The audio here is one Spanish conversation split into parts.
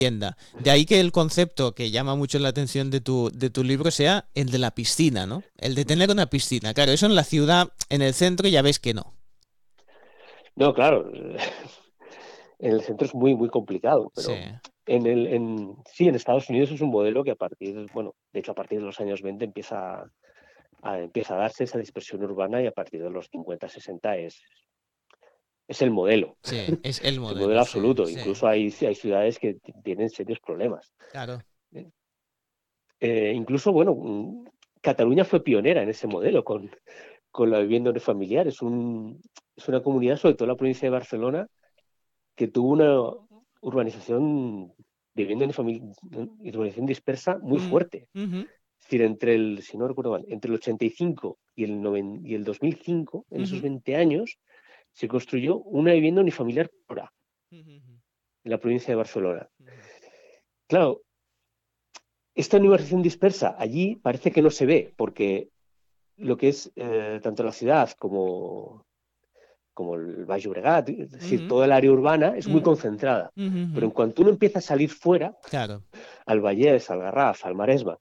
vivienda. De ahí que el concepto que llama mucho la atención de tu libro sea el de la piscina, ¿no? El de tener una piscina. Claro, eso en la ciudad, en el centro, ya ves que no. No, claro, en el centro es muy, muy complicado, Sí. pero sí, en Estados Unidos es un modelo que bueno, de hecho a partir de los años 20 empieza a darse esa dispersión urbana y a partir de los 50, 60 es el modelo, Sí, es el es el modelo, modelo sí, absoluto. sí. Incluso hay ciudades que tienen serios problemas. Claro. Incluso, bueno, Cataluña fue pionera en ese modelo con la vivienda unifamiliar. Es una comunidad, sobre todo la provincia de Barcelona, que tuvo una urbanización de vivienda unifamiliar, urbanización dispersa muy Mm, fuerte. ujú, Es decir, si no recuerdo mal, entre el 85 y el 2005, en esos ujú, 20 años, se construyó una vivienda unifamiliar por hora ujú, en la provincia de Barcelona. ujú. Claro, esta urbanización dispersa allí parece que no se ve, porque lo que es tanto la ciudad como el Baix Llobregat, es decir, Ujú, toda el área urbana es muy ujú, concentrada. ujú, Pero ujú. en cuanto uno empieza a salir fuera, Claro. al Vallès, al Garraf, al Maresma,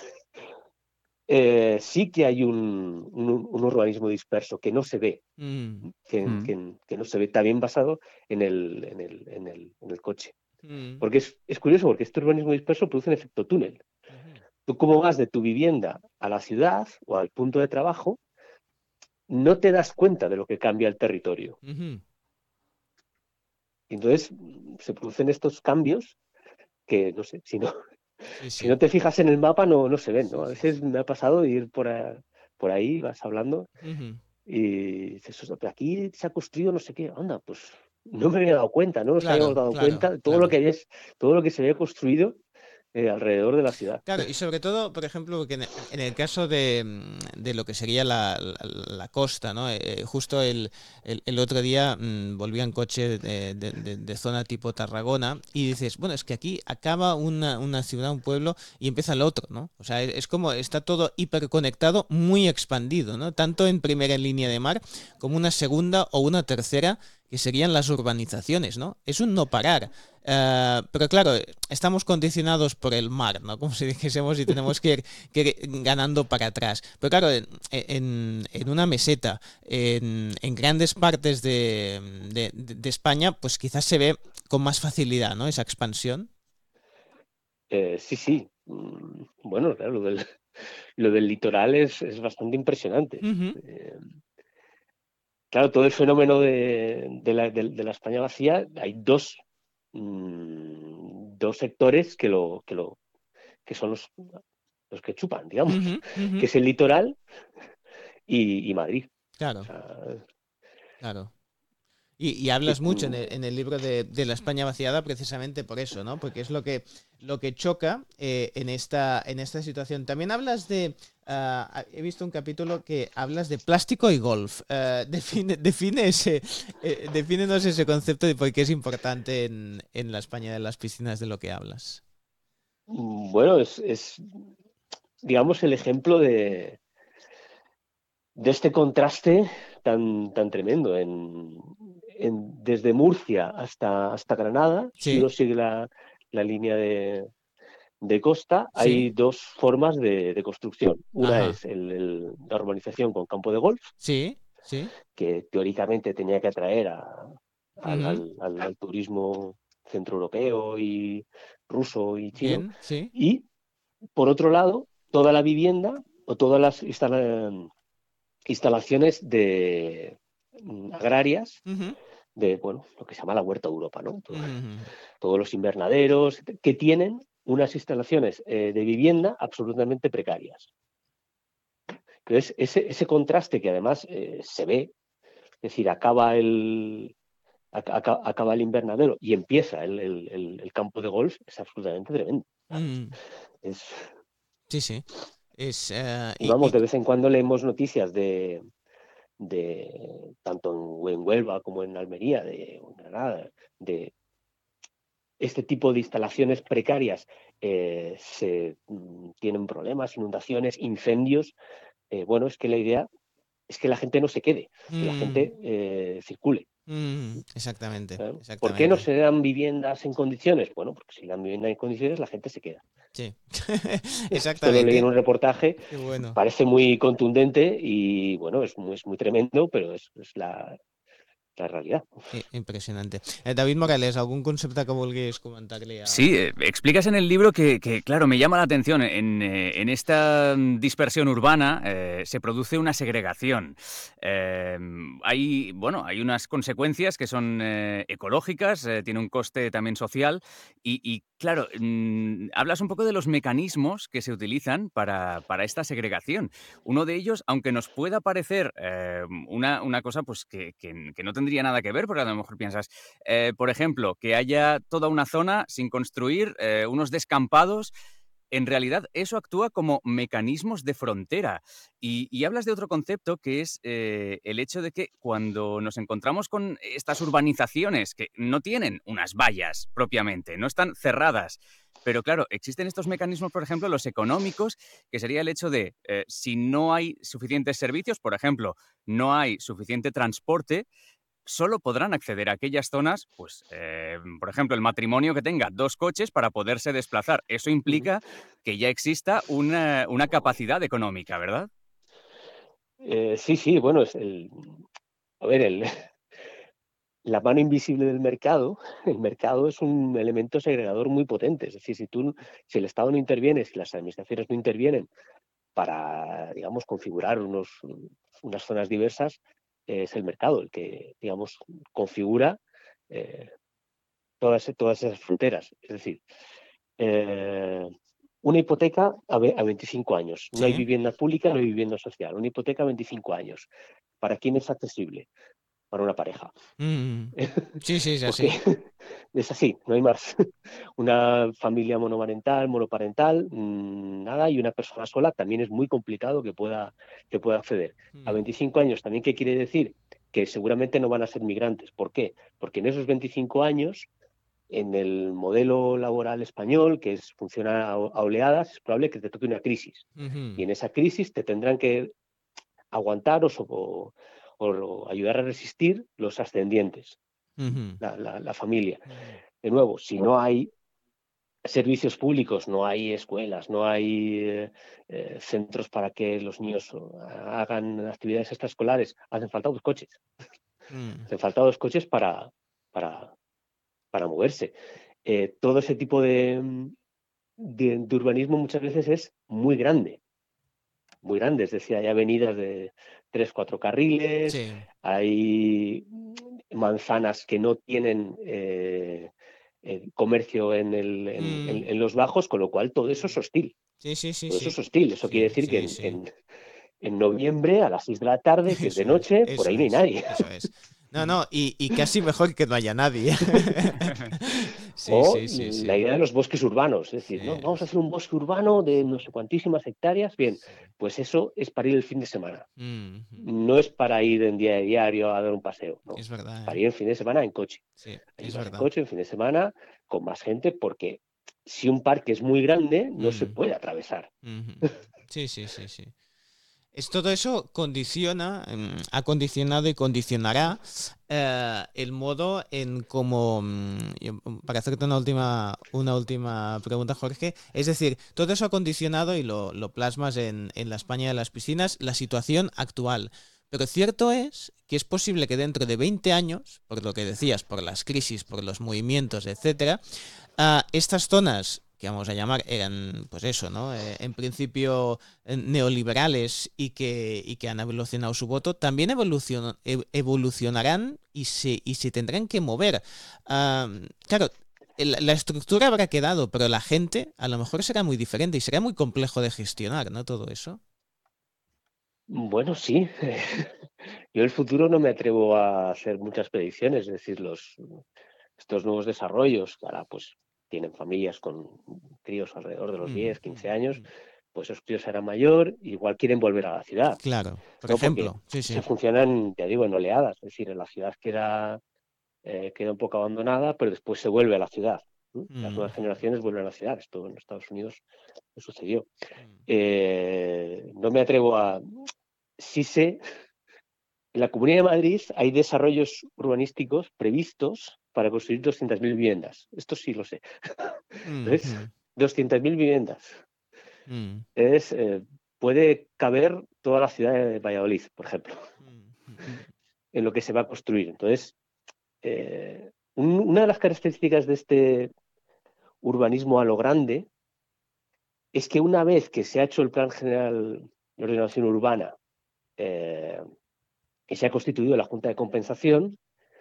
sí que hay un urbanismo disperso que no se ve, Mm, que no se ve, también basado en el coche. mm, Porque es curioso, porque este urbanismo disperso produce un efecto túnel. ujú, Tú cómo vas de tu vivienda a la ciudad o al punto de trabajo, no te das cuenta de lo que cambia el territorio. ujú. Entonces se producen estos cambios que, no sé, Sí, si no sí. te fijas en el mapa no se ven, ¿no? Sí, A sí, veces sí. me ha pasado de ir por ahí, vas hablando Ujú. y dices: "Ostras, pero aquí se ha construido no sé qué, anda, pues no me había dado cuenta, no nos habíamos Claro, dado claro, cuenta de claro. todo lo que se había construido alrededor de la ciudad". Claro, y sobre todo, por ejemplo, que en el caso de lo que sería la costa, ¿no? Justo el otro día volví en coche de zona tipo Tarragona y dices, bueno, es que aquí acaba una ciudad, un pueblo y empieza el otro, ¿no? O sea, es como está todo hiperconectado, muy expandido, ¿no? Tanto en primera línea de mar como una segunda o una tercera que serían las urbanizaciones, ¿no? Es un no parar. Pero claro, estamos condicionados por el mar, ¿no? Como si dijésemos y tenemos que ir ganando para atrás. Pero claro, en una meseta, en grandes partes de España, pues quizás se ve con más facilidad, ¿no? Esa expansión. Sí, sí. Bueno, claro, lo del litoral es bastante impresionante. Ujú, Eh, claro, todo el fenómeno de la España vacía, hay dos sectores que son los que chupan, digamos, ujú, ujú. que es el litoral y Madrid. O Claro, sea, claro. Y que, hablas mucho en el libro de la España vaciada precisamente por eso, ¿no? Porque es lo que choca en esta situación. También hablas he visto un capítulo que hablas de plástico y golf. Defínenos ese concepto de por qué es importante en la España de las piscinas de lo que hablas. bueno, digamos, el ejemplo de este contraste tan tremendo. Desde Murcia hasta Granada, si Sí, uno sigue la línea de costa, sí, hay dos formas de construcción. Una ajá, es la urbanización con campo de golf, sí, sí, que teóricamente tenía que atraer al, ujú, al- al- al turismo centroeuropeo y ruso y chino. bien, sí, Y, por otro lado, toda la vivienda o todas las instalaciones agrarias ujú, bueno, lo que se llama la Huerta de Europa, ¿no? ujú, ujú, Todos los invernaderos que tienen unas instalaciones de vivienda absolutamente precarias. Entonces, ese contraste que además se ve, es decir, acaba el invernadero y empieza el campo de golf, es absolutamente tremendo. ujú. Es, Sí, sí. Es, y vamos, de vez en cuando leemos noticias tanto en Huelva como en Almería, o en Granada, de este tipo de instalaciones precarias tienen problemas, inundaciones, incendios. Bueno, es que la idea es que la gente no se quede, que la mm, gente circule. Exactamente, Claro. ¿Por qué no exactamente. se dan viviendas en condiciones? Bueno, porque si dan vivienda en condiciones, la gente se queda. Sí, Esto lo leí en exactamente. un reportaje, Qué bueno. parece muy contundente y bueno, es muy tremendo, pero es la realidad. Impressionante. David Morales, algun concepte que vulguis comentar-li a... Sí, explicas en el libro que, claro, me llama la atención, en esta dispersión urbana se produce una segregación. Bueno, hay unas consecuencias que son ecológicas, tiene un coste también social y, claro, hablas un poco de los mecanismos que se utilizan para esta segregación. Uno de ellos, aunque nos pueda parecer una cosa pues que no tendría nada que ver, porque a lo mejor piensas, por ejemplo, que haya toda una zona sin construir, unos descampados. En realidad, eso actúa como mecanismos de frontera. Y hablas de otro concepto que es el hecho de que cuando nos encontramos con estas urbanizaciones que no tienen unas vallas propiamente, no están cerradas, pero claro, existen estos mecanismos, por ejemplo, los económicos, que sería el hecho de si no hay suficientes servicios, por ejemplo, no hay suficiente transporte, solo podrán acceder a aquellas zonas, pues, por ejemplo, el matrimonio que tenga 2 coches para poderse desplazar. Eso implica que ya exista una capacidad económica, ¿verdad? Sí, sí, bueno, a ver, la mano invisible del mercado, el mercado es un elemento segregador muy potente. Es decir, si el Estado no interviene, si las administraciones no intervienen para, digamos, configurar unas zonas diversas, es el mercado el que, digamos, configura eh, todas esas fronteras. Es decir, eh, una hipoteca a 25 años. No hay Sí. vivienda pública, no hay vivienda social. Una hipoteca a 25 años. ¿Para quién es accesible? Para una pareja. Sí, sí, és Porque així. es así, no hay más. Una familia monomarental, monoparental, nada, y una persona sola también es muy complicado que pueda acceder. A 25 años, ¿también qué quiere decir? Que seguramente no van a ser migrantes. ¿Por qué? Porque en esos 25 años, en el modelo laboral español, funciona a oleadas, es probable que te toque una crisis. Y en esa crisis te tendrán que aguantar o ayudar a resistir los ascendientes, la familia. De nuevo, si no hay servicios públicos, no hay escuelas, no hay centros para que los niños hagan actividades extraescolares, hacen falta dos coches. Hacen falta dos coches para, para moverse. Todo ese tipo de urbanismo muchas veces es muy grande, es decir, hay avenidas de 3, 4 carriles, Sí. hay manzanas que no tienen comercio en los bajos, con lo cual todo eso es hostil. Sí, sí, sí, Todo eso sí. es hostil. Eso quiere Sí, decir que sí, sí. en noviembre, a las 6 de la tarde, que es de Eso es, noche, por eso ahí no hay es, nadie. eso es. No, no, y casi mejor que no haya nadie. Sí, O sí, sí, la sí. idea de los bosques urbanos, es decir, Sí, no, vamos a hacer sí, un bosque urbano de no sé cuantísimas hectáreas. Bien, sí. pues eso es para ir el fin de semana. Mhm. No es para ir en día de diario a dar un paseo, no. Es Es verdad, para ¿eh? ir el fin de semana en coche. Sí, Allí es vas en verdad. coche en fin de semana con más gente, porque si un parque es muy grande, no se Mm, puede atravesar. mhm. Sí, sí, sí, sí. Todo eso condiciona, ha condicionado y condicionará el modo en cómo, para hacerte una última pregunta, Jorge, es decir, todo eso ha condicionado y lo plasmas en la España de las piscinas, la situación actual. Pero cierto es que es posible que dentro de 20 años, por lo que decías, por las crisis, por los movimientos, etcétera, estas zonas que vamos a llamar eran, pues eso, ¿no? En principio neoliberales y que han evolucionado su voto, también evolucionarán y se tendrán que mover. Claro, la estructura habrá quedado, pero la gente a lo mejor será muy diferente y será muy complejo de gestionar, ¿no? Todo eso. Bueno, sí. Yo el futuro no me atrevo a hacer muchas predicciones, es decir, estos nuevos desarrollos, que ahora pues tienen familias con críos alrededor de los 10, 15 años, pues esos críos serán mayor, igual quieren volver a la ciudad, Claro, por ¿no? Porque ejemplo, sí, se sí. funcionan, te digo, en oleadas, es decir, en la ciudad queda un poco abandonada, pero después se vuelve a la ciudad. ¿No? Las Mm, nuevas generaciones vuelven a la ciudad. Esto en Estados Unidos sucedió. mm, No me atrevo a... Sí sé en la Comunidad de Madrid hay desarrollos urbanísticos previstos para construir 200.000 viviendas. Esto sí lo sé. ¿Ves? 200.000 viviendas. Puede caber toda la ciudad de Valladolid, por ejemplo, en lo que se va a construir. Entonces, una de las características de este urbanismo a lo grande es que una vez que se ha hecho el Plan General de Ordenación Urbana y se ha constituido la Junta de Compensación,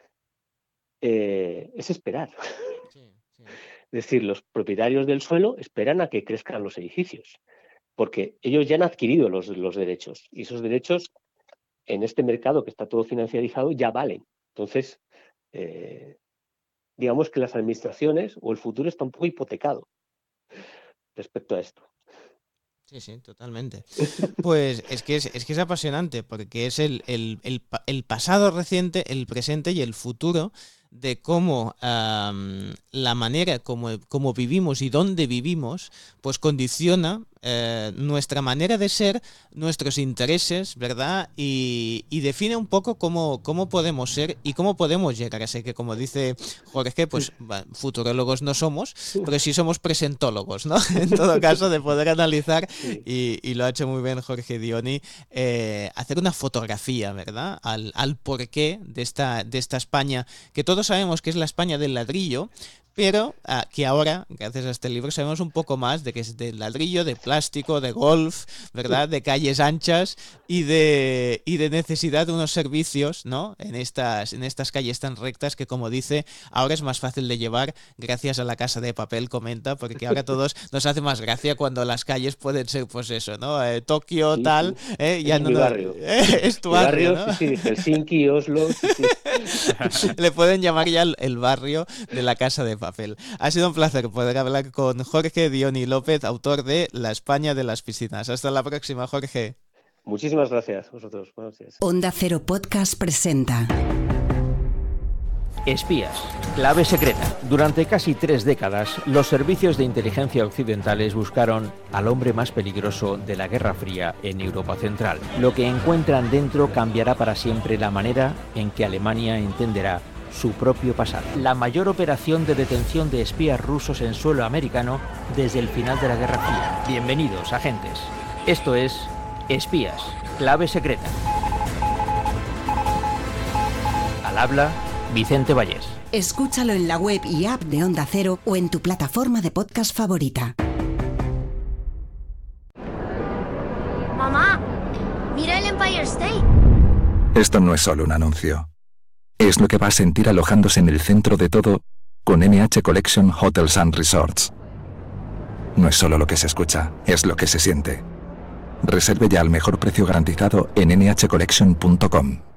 es esperar. Sí. Es decir, los propietarios del suelo esperan a que crezcan los edificios, porque ellos ya han adquirido los derechos, y esos derechos en este mercado que está todo financiarizado ya valen. Entonces, digamos que las administraciones o el futuro está un poco hipotecado respecto a esto. Sí, totalmente. Pues es que es apasionante, porque es el pasado reciente, el presente y el futuro de cómo la manera como vivimos y dónde vivimos, pues condiciona nuestra manera de ser, nuestros intereses, ¿verdad? Y define un poco cómo podemos ser y cómo podemos llegar a ser, que como dice Jorge, pues futurólogos no somos, pero sí somos presentólogos, ¿no? En todo caso, de poder analizar, y lo ha hecho muy bien Jorge Dioni, hacer una fotografía, ¿verdad? Al porqué de esta España, que todos sabemos que es la España del ladrillo, pero que ahora, gracias a este libro, sabemos un poco más de que es de ladrillo, de plástico, de golf, ¿verdad? De calles anchas y de necesidad de unos servicios, ¿no? En estas calles tan rectas que, como dice, ahora es más fácil de llevar gracias a la Casa de Papel, comenta, porque ahora todos nos hace más gracia cuando las calles pueden ser, pues eso, ¿no? Tokio, sí, tal, ya es no, barrio. Es tu barrio, ¿no? Sí, Helsinki, Oslo, sí. Le pueden llamar ya el barrio de la Casa de Papel. Ha sido un placer poder hablar con Jorge Dioni López, autor de La España de las piscinas. Hasta la próxima, Jorge. Muchísimas gracias a vosotros. Buenos días. Onda Cero Podcast presenta Espías, clave secreta. Durante casi 3 décadas, los servicios de inteligencia occidentales buscaron al hombre más peligroso de la Guerra Fría en Europa Central. Lo que encuentran dentro cambiará para siempre la manera en que Alemania entenderá su propio pasado. La mayor operación de detención de espías rusos en suelo americano desde el final de la Guerra Fría. Bienvenidos, agentes. Esto es Espías, clave secreta. Al habla, Vicente Vallés. Escúchalo en la web y app de Onda Cero o en tu plataforma de podcast favorita. Mamá, mira el Empire State. Esto no es solo un anuncio. Es lo que va a sentir alojándose en el centro de todo con NH Collection Hotels and Resorts. No es solo lo que se escucha, es lo que se siente. Reserve ya al mejor precio garantizado en nhcollection.com.